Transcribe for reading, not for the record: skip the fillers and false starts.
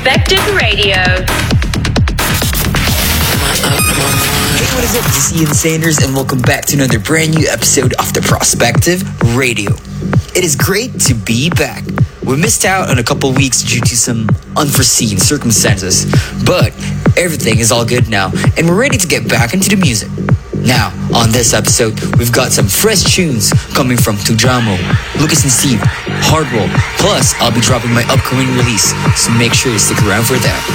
Vector Radio. Hey, what is up? This is Ian Sanders, and welcome back to another brand new episode of the Prospective Radio. It is great to be back. We missed out on a couple weeks due to some unforeseen circumstances, but everything is all good now, and we're ready to get back into the music. Now, on this episode, we've got some fresh tunes coming from Tujamo, Lucas and Steve, Hardwell, plus I'll be dropping my upcoming release, so make sure to stick around for that.